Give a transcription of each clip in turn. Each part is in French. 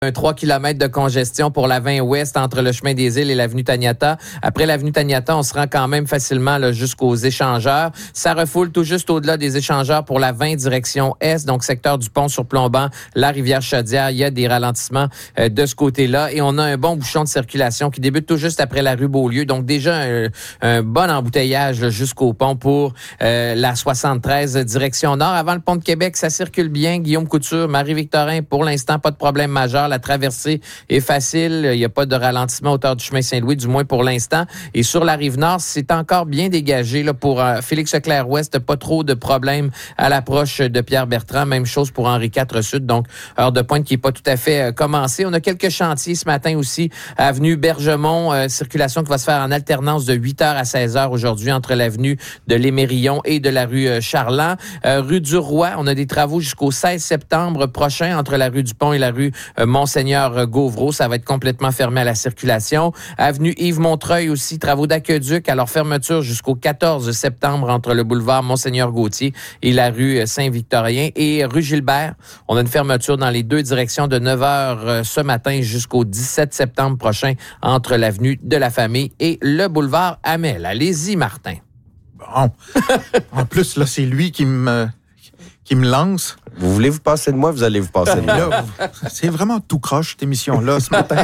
Un 3 km de congestion pour la 20 ouest entre le chemin des Îles et l'avenue Taniata. Après l'avenue Taniata, on se rend quand même facilement là, jusqu'aux échangeurs. Ça refoule tout juste au-delà des échangeurs pour la 20 direction est, donc secteur du pont surplombant la rivière Chaudière. Il y a des ralentissements de ce côté-là et on a un bon bouchon de circulation qui débute tout juste après la rue Beaulieu. Donc déjà un bon embouteillage là, jusqu'au pont pour la 73 direction nord. Avant le pont de Québec, ça circule bien. Guillaume Couture, Marie-Victorin, pour l'instant, pas de problème majeur. La traversée est facile. Il n'y a pas de ralentissement à hauteur du chemin Saint-Louis, du moins pour l'instant. Et sur la Rive-Nord, c'est encore bien dégagé là, pour Félix-Leclerc-Ouest. Pas trop de problèmes à l'approche de Pierre-Bertrand. Même chose pour Henri IV Sud. Donc, heure de pointe qui n'est pas tout à fait commencée. On a quelques chantiers ce matin aussi. Avenue Bergemont, circulation qui va se faire en alternance de 8h à 16h aujourd'hui entre l'avenue de l'Émérillon et de la rue Charland. Rue du Roi, on a des travaux jusqu'au 16 septembre prochain entre la rue du Pont et la rue Monseigneur Gauvreau. Ça va être complètement fermé à la circulation. Avenue Yves-Montreuil aussi, travaux d'aqueduc. Alors, fermeture jusqu'au 14 septembre entre le boulevard Monseigneur Gauthier et la rue Saint-Victorien. Et rue Gilbert, on a une fermeture dans les deux directions de 9h ce matin jusqu'au 17 septembre prochain entre l'avenue de la Famille et le boulevard Hamel. Allez-y, Martin. Bon. En plus, là, c'est lui qui me lance. Vous voulez vous passer de moi, vous allez vous passer de moi. Là, c'est vraiment tout croche, cette émission-là, ce matin.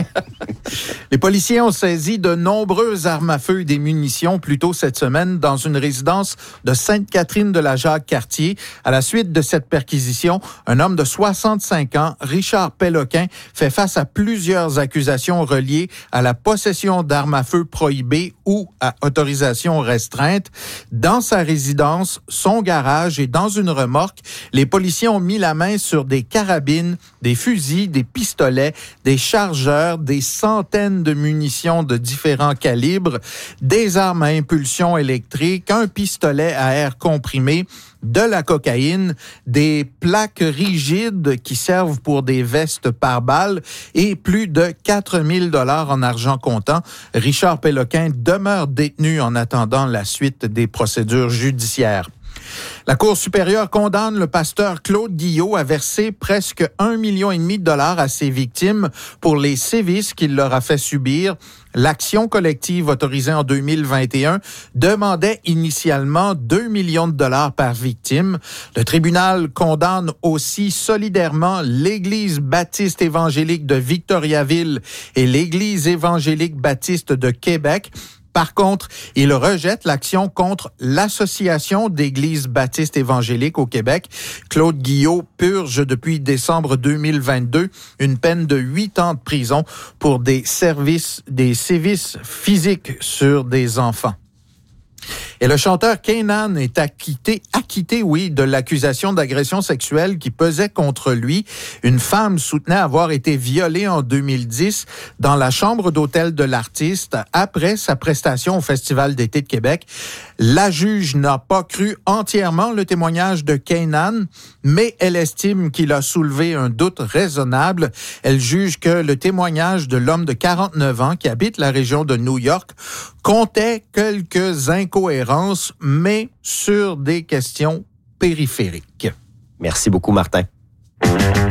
Les policiers ont saisi de nombreuses armes à feu et des munitions plus tôt cette semaine dans une résidence de Sainte-Catherine-de-la-Jacques-Cartier. À la suite de cette perquisition, un homme de 65 ans, Richard Péloquin, fait face à plusieurs accusations reliées à la possession d'armes à feu prohibées ou à autorisation restreinte. Dans sa résidence, son garage et dans une remorque, les policiers ont mis la main sur des carabines, des fusils, des pistolets, des chargeurs, des centaines de munitions de différents calibres, des armes à impulsion électrique, un pistolet à air comprimé, de la cocaïne, des plaques rigides qui servent pour des vestes par balles et plus de 4 000 $ en argent comptant. Richard Péloquin demeure détenu en attendant la suite des procédures judiciaires. La Cour supérieure condamne le pasteur Claude Guillot à verser presque 1,5 million $ à ses victimes pour les sévices qu'il leur a fait subir. L'action collective autorisée en 2021 demandait initialement 2 millions de $ par victime. Le tribunal condamne aussi solidairement l'Église baptiste évangélique de Victoriaville et l'Église évangélique baptiste de Québec. Par contre, il rejette l'action contre l'Association d'églises baptistes évangéliques au Québec. Claude Guillot purge depuis décembre 2022 une peine de 8 ans de prison pour des sévices physiques sur des enfants. Et le chanteur Kainan est acquitté, de l'accusation d'agression sexuelle qui pesait contre lui. Une femme soutenait avoir été violée en 2010 dans la chambre d'hôtel de l'artiste après sa prestation au Festival d'été de Québec. La juge n'a pas cru entièrement le témoignage de Kainan, mais elle estime qu'il a soulevé un doute raisonnable. Elle juge que le témoignage de l'homme de 49 ans qui habite la région de New York comptait quelques incohérences, mais sur des questions périphériques. Merci beaucoup, Martin.